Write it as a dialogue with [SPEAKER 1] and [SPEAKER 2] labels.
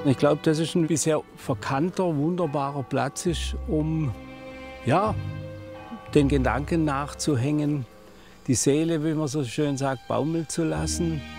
[SPEAKER 1] Ich glaube, dass es ein bisher verkannter, wunderbarer Platz ist, um ja, den Gedanken nachzuhängen, die Seele, wie man so schön sagt, baumeln zu lassen.